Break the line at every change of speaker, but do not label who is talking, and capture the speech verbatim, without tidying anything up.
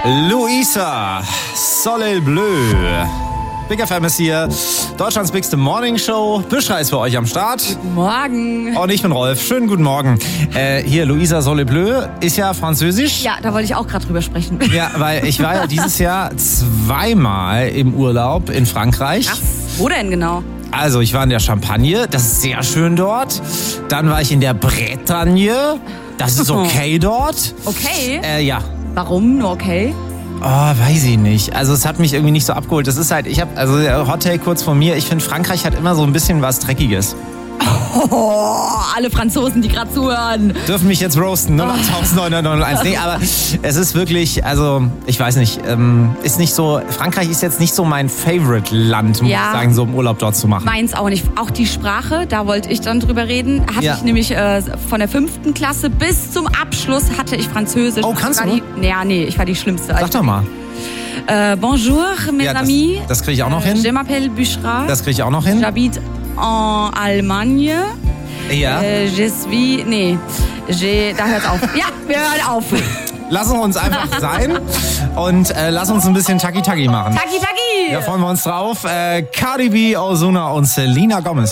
Luisa, Soleil Bleu. Big F M ist hier, Deutschlands bigste Morning Show. Büschra ist für euch am Start.
Guten Morgen.
Und ich bin Rolf. Schönen guten Morgen. Äh, hier, Luisa Soleil Bleu ist ja französisch.
Ja, da wollte ich auch gerade drüber sprechen.
Ja, weil ich war ja dieses Jahr zweimal im Urlaub in Frankreich.
Krass. Wo denn genau?
Also, ich war in der Champagne, das ist sehr schön dort. Dann war ich in der Bretagne, das ist okay dort.
Okay.
Äh, ja.
Warum? Nur okay?
Oh, weiß ich nicht. Also es hat mich irgendwie nicht so abgeholt. Das ist halt, ich habe, also der Hot Take kurz von mir, ich finde Frankreich hat immer so ein bisschen was Dreckiges.
Oh, alle Franzosen, die gerade zuhören.
Dürfen mich jetzt roasten, null acht neun neun neun eins. Nee, aber es ist wirklich, also ich weiß nicht, ähm, ist nicht so, Frankreich ist jetzt nicht so mein Favorite-Land, muss
Ja.
ich sagen, so im Urlaub dort zu machen.
Meins auch nicht. Auch die Sprache, da wollte ich dann drüber reden. Hatte
Ja.
ich nämlich äh, von der fünften Klasse bis zum Abschluss hatte ich Französisch.
Oh, kannst
war
du?
Die, ja, nee, ich war die Schlimmste.
Sag doch mal.
Äh, bonjour, mes
Ja, das-
amis.
das krieg ich auch noch
äh,
hin.
Je m'appelle Büschra.
Das kriege ich auch noch hin.
J'habite en Allemagne.
Ja.
Äh, je suis... Nee. Je, da hört's auf. Ja, wir hören auf.
Lassen wir uns einfach sein und äh, lass uns ein bisschen Taki-Taki machen.
Taki, taki.
Da freuen wir uns drauf. Äh, Cardi B, Ozuna und Selena Gomez.